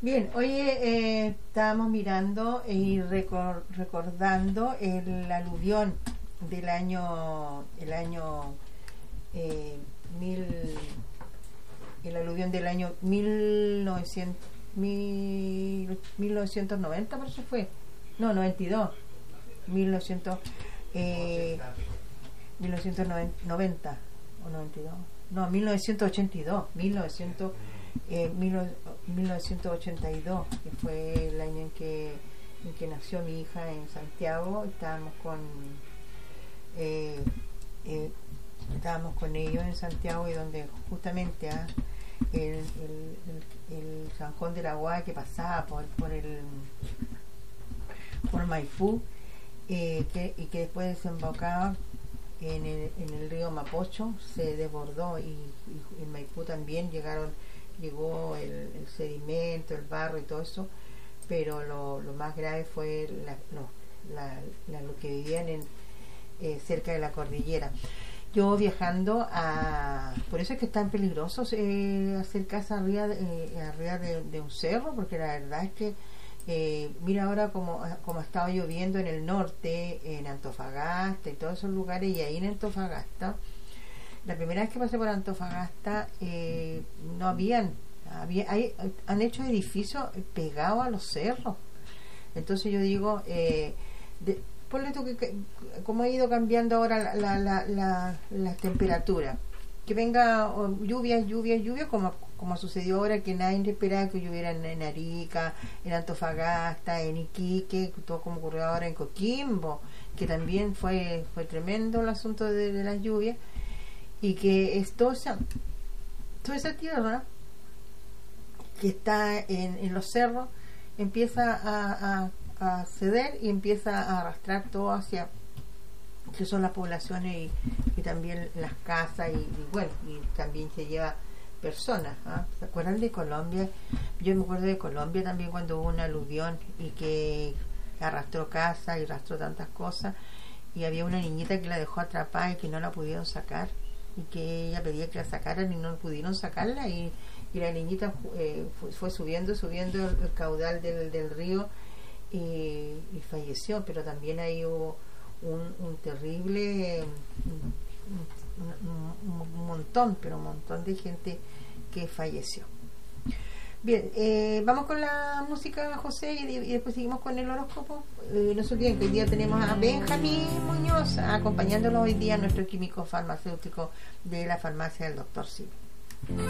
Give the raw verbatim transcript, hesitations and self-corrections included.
Bien, oye, eh, estábamos mirando y recor- recordando el aluvión del año, el año eh, mil, el aluvión del año mil novecientos, mil, mil novecientos noventa, por eso fue, no, noventa y dos, mil novecientos, eh, mil novecientos noventa o noventa y dos, no, mil novecientos ochenta y dos, mil novecientos Eh, mil novecientos ochenta y dos, que fue el año en que, en que nació mi hija en Santiago. Estábamos con eh, eh, estábamos con ellos en Santiago, y donde justamente ah, el, el, el, el San Juan de la Guay, que pasaba por, por el por Maipú, eh, que, y que después desembocaba en el, en el río Mapocho, se desbordó, y, y en Maipú también llegaron llegó el, el sedimento, el barro y todo eso, pero lo, lo más grave fue la, no, la, la, lo que vivían en, eh, cerca de la cordillera. Yo viajando a... Por eso es que es tan peligroso eh, hacer casa arriba, eh, arriba de, de un cerro, porque la verdad es que eh, mira ahora como, como ha estado lloviendo en el norte, en Antofagasta y todos esos lugares, y ahí en Antofagasta, la primera vez que pasé por Antofagasta, eh, no habían, había, hay, han hecho edificios pegados a los cerros. Entonces yo digo, eh, de, ponle tú que, que como ha ido cambiando ahora la, la, la, la, la temperatura, que venga oh, lluvia, lluvia, lluvia, como, como sucedió ahora, que nadie esperaba que lloviera en, en Arica, en Antofagasta, en Iquique, todo como ocurrió ahora en Coquimbo, que también fue, fue tremendo el asunto de, de las lluvias. Y que esto, o sea, toda esa tierra que está en, en los cerros empieza a, a, a ceder y empieza a arrastrar todo hacia que son las poblaciones, y, y también las casas, y, y bueno, y también se lleva personas. ¿Ah? ¿Se acuerdan de Colombia? Yo me acuerdo de Colombia también, cuando hubo un aluvión y que arrastró casas y arrastró tantas cosas, y había una niñita que la dejó atrapada y que no la pudieron sacar, y que ella pedía que la sacaran y no pudieron sacarla, y, y la niñita eh, fue, fue subiendo, subiendo el, el caudal del, del río, y, y falleció. Pero también ahí hubo un, un terrible, un, un, un montón, pero un montón de gente que falleció. Bien, eh, vamos con la música, José, y, y después seguimos con el horóscopo. Eh, no se olviden que hoy día tenemos a Benjamín Muñoz acompañándonos hoy día, nuestro químico farmacéutico de la farmacia del doctor Silva.